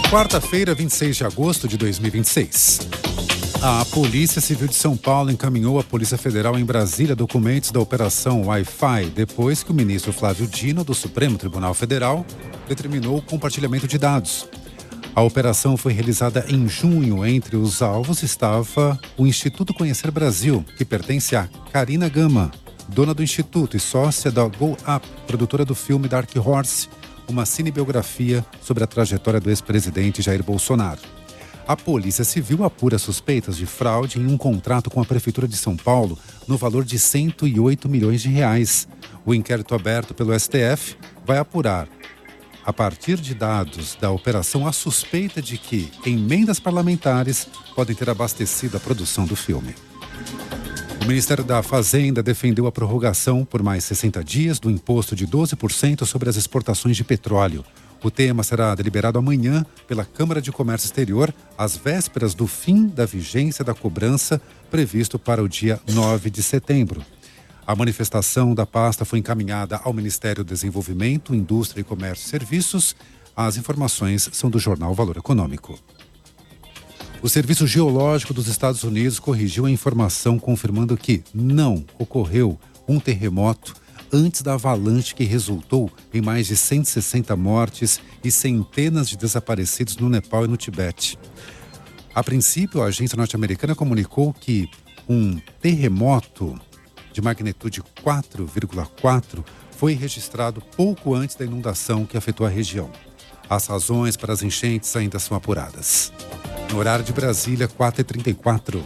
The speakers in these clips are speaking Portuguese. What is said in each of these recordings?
Quarta-feira, 26 de agosto de 2026. A Polícia Civil de São Paulo encaminhou à Polícia Federal em Brasília documentos da Operação Wi-Fi depois que o ministro Flávio Dino, do Supremo Tribunal Federal, determinou o compartilhamento de dados. A operação foi realizada em junho. Entre os alvos estava o Instituto Conhecer Brasil, que pertence a Karina Gama, dona do Instituto e sócia da Go Up, produtora do filme Dark Horse, uma cinebiografia sobre a trajetória do ex-presidente Jair Bolsonaro. A Polícia Civil apura suspeitas de fraude em um contrato com a Prefeitura de São Paulo no valor de 108 milhões de reais. O inquérito aberto pelo STF vai apurar, a partir de dados da operação, a suspeita de que emendas parlamentares podem ter abastecido a produção do filme. O Ministério da Fazenda defendeu a prorrogação por mais 60 dias do imposto de 12% sobre as exportações de petróleo. O tema será deliberado amanhã pela Câmara de Comércio Exterior, às vésperas do fim da vigência da cobrança, previsto para o dia 9 de setembro. A manifestação da pasta foi encaminhada ao Ministério do Desenvolvimento, Indústria e Comércio e Serviços. As informações são do jornal Valor Econômico. O Serviço Geológico dos Estados Unidos corrigiu a informação confirmando que não ocorreu um terremoto antes da avalanche que resultou em mais de 160 mortes e centenas de desaparecidos no Nepal e no Tibete. A princípio, a agência norte-americana comunicou que um terremoto de magnitude 4,4 foi registrado pouco antes da inundação que afetou a região. As razões para as enchentes ainda são apuradas. No horário de Brasília, 4h34.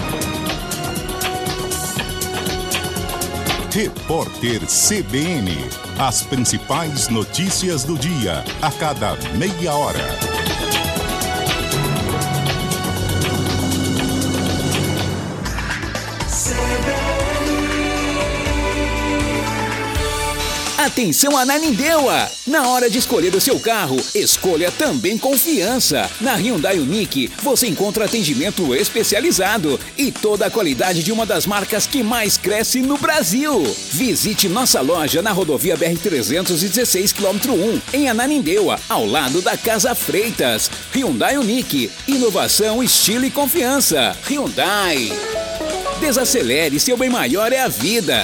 Repórter CBN. As principais notícias do dia, a cada meia hora. Atenção Ananindeua! Na hora de escolher o seu carro, escolha também confiança. Na Hyundai Unique, você encontra atendimento especializado e toda a qualidade de uma das marcas que mais cresce no Brasil. Visite nossa loja na rodovia BR-316, km 1, em Ananindeua, ao lado da Casa Freitas. Hyundai Unique, inovação, estilo e confiança. Hyundai. Desacelere, seu bem maior é a vida.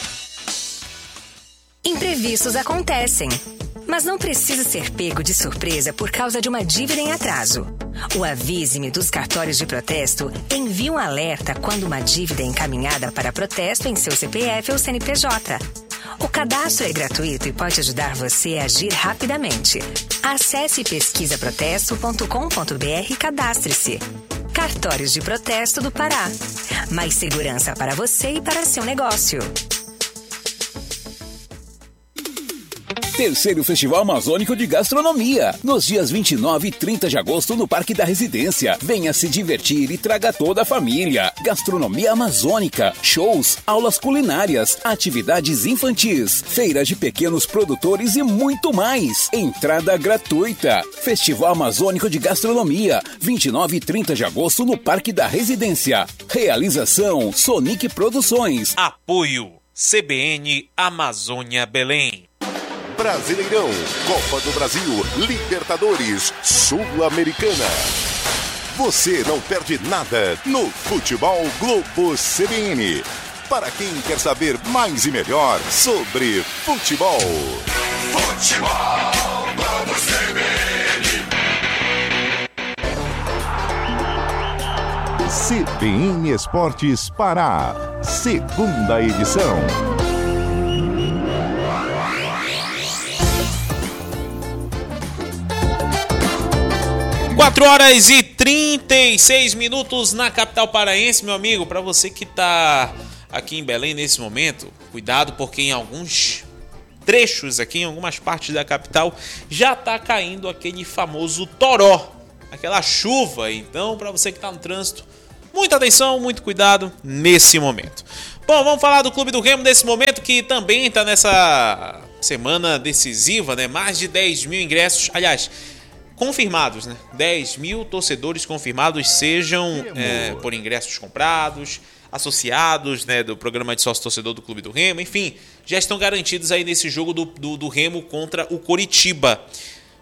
Imprevistos acontecem, mas não precisa ser pego de surpresa por causa de uma dívida em atraso. O Avise-me dos cartórios de protesto envia um alerta quando uma dívida é encaminhada para protesto em seu CPF ou CNPJ. O cadastro é gratuito e pode ajudar você a agir rapidamente. Acesse pesquisaprotesto.com.br e cadastre-se. Cartórios de Protesto do Pará. Mais segurança para você e para seu negócio. Terceiro Festival Amazônico de Gastronomia, nos dias 29 e 30 de agosto no Parque da Residência. Venha se divertir e traga toda a família. Gastronomia amazônica, shows, aulas culinárias, atividades infantis, feiras de pequenos produtores e muito mais. Entrada gratuita. Festival Amazônico de Gastronomia, 29 e 30 de agosto no Parque da Residência. Realização Sonic Produções. Apoio CBN Amazônia Belém. Brasileirão, Copa do Brasil, Libertadores, Sul-Americana. Você não perde nada no Futebol Globo CBN. Para quem quer saber mais e melhor sobre futebol. Futebol Globo CBN. CBN Esportes Pará, segunda edição. 4h36 na capital paraense, meu amigo. Para você que está aqui em Belém nesse momento, cuidado, porque em alguns trechos aqui, em algumas partes da capital, já está caindo aquele famoso toró, aquela chuva. Então, para você que está no trânsito, muita atenção, muito cuidado nesse momento. Bom, vamos falar do Clube do Remo nesse momento, que também está nessa semana decisiva, né? Mais de 10 mil ingressos, aliás, confirmados, né? 10 mil torcedores confirmados, sejam por ingressos comprados, associados, né, do programa de sócio-torcedor do Clube do Remo, enfim, já estão garantidos aí nesse jogo do Remo contra o Coritiba.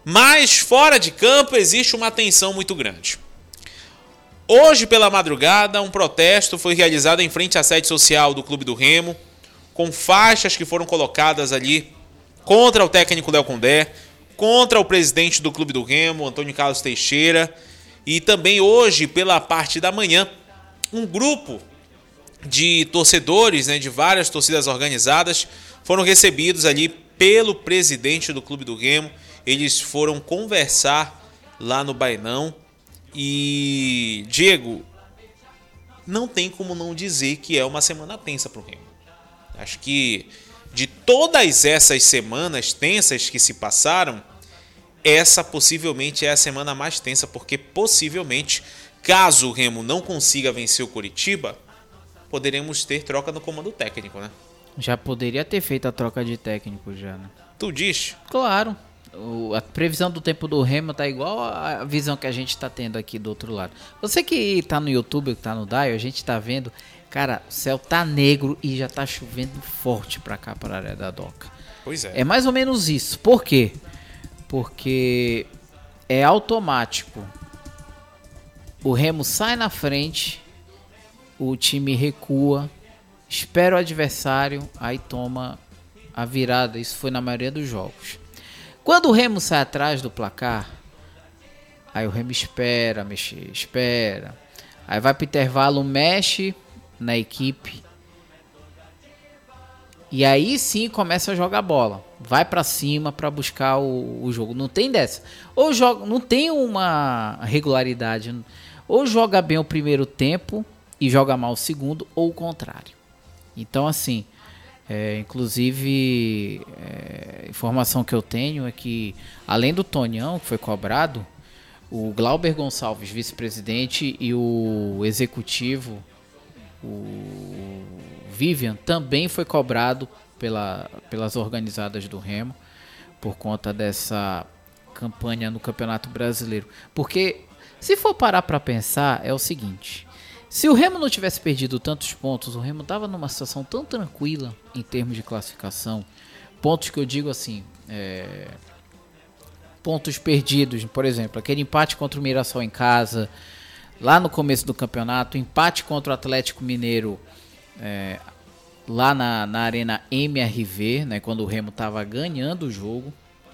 Mas fora de campo existe uma tensão muito grande. Hoje pela madrugada um protesto foi realizado em frente à sede social do Clube do Remo, com faixas que foram colocadas ali contra o técnico Léo Condé, contra o presidente do Clube do Remo, Antônio Carlos Teixeira, e também hoje, pela parte da manhã, um grupo de torcedores, né, de várias torcidas organizadas, foram recebidos ali pelo presidente do Clube do Remo. Eles foram conversar lá no Bainão e, Diego, não tem como não dizer que é uma semana tensa para o Remo. Acho que de todas essas semanas tensas que se passaram, essa possivelmente é a semana mais tensa, porque possivelmente, caso o Remo não consiga vencer o Coritiba, poderemos ter troca no comando técnico, né? Já poderia ter feito a troca de técnico já, né? Tu diz? Claro. A previsão do tempo do Remo tá igual a visão que a gente tá tendo aqui do outro lado. Você que tá no YouTube, que tá no Dial, a gente tá vendo, cara, o céu tá negro e já tá chovendo forte pra cá, pra área da Doca. Pois é. É mais ou menos isso. Por quê? Porque é automático. O Remo sai na frente, o time recua, espera o adversário, aí toma a virada. Isso foi na maioria dos jogos. Quando o Remo sai atrás do placar, aí o Remo espera. Aí vai pro intervalo, mexe na equipe. E aí sim começa a jogar bola. Vai pra cima pra buscar o jogo. Não tem dessa. Ou joga, não tem uma regularidade. Ou joga bem o primeiro tempo e joga mal o segundo, ou o contrário. Então assim, inclusive, informação que eu tenho é que, além do Tonhão, que foi cobrado, o Glauber Gonçalves, vice-presidente, e o executivo, o Vivian, também foi cobrado pelas organizadas do Remo, por conta dessa campanha no Campeonato Brasileiro. Porque, se for parar para pensar, é o seguinte: se o Remo não tivesse perdido tantos pontos, o Remo estava numa situação tão tranquila em termos de classificação. Pontos que eu digo assim, pontos perdidos, por exemplo, aquele empate contra o Mirassol em casa, lá no começo do campeonato, empate contra o Atlético Mineiro lá na Arena MRV, né, quando o Remo estava ganhando o jogo,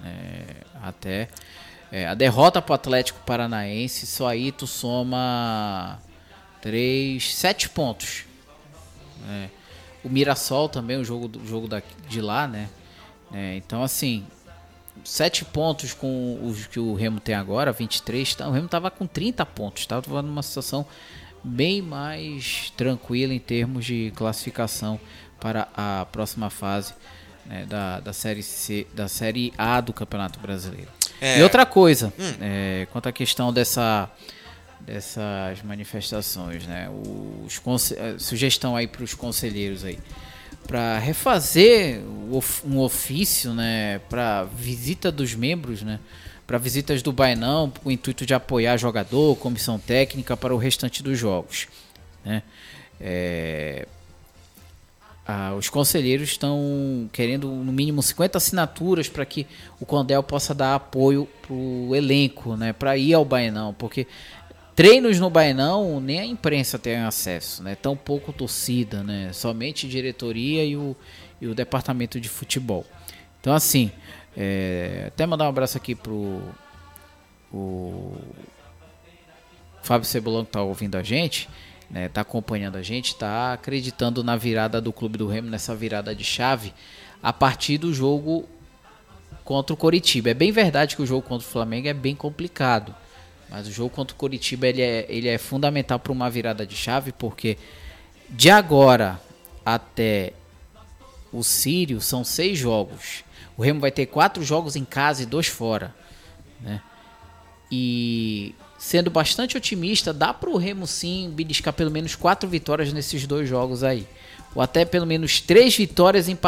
a derrota para o Atlético Paranaense, só aí tu soma 7 pontos. O Mirassol também, o jogo de lá, né? Então assim, 7 pontos com os que o Remo tem agora, 23, o Remo estava com 30 pontos, estava numa situação bem mais tranquila em termos de classificação para a próxima fase, né, da Série C, da Série A do Campeonato Brasileiro. E outra coisa, quanto à questão dessas manifestações, né? Sugestão aí para os conselheiros aí, para refazer um ofício, né, para visita dos membros, né, para visitas do Bainão, com o intuito de apoiar jogador, comissão técnica para o restante dos jogos, né? Os conselheiros estão querendo no mínimo 50 assinaturas para que o Condé possa dar apoio para o elenco, né, para ir ao Bainão, porque treinos no Bainão nem a imprensa tem acesso, né, tão pouco torcida, né, somente diretoria e o departamento de futebol. Então assim, até mandar um abraço aqui pro Fábio Cebolão, que está ouvindo a gente, né, tá acompanhando a gente, tá acreditando na virada do Clube do Remo, nessa virada de chave, a partir do jogo contra o Coritiba. É bem verdade que o jogo contra o Flamengo é bem complicado, mas o jogo contra o Coritiba ele é fundamental para uma virada de chave, porque de agora até o Sírio são 6 jogos. O Remo vai ter 4 jogos em casa e 2 fora, né? E sendo bastante otimista, dá para o Remo sim beliscar pelo menos 4 vitórias nesses 2 jogos aí, ou até pelo menos 3 vitórias empatadas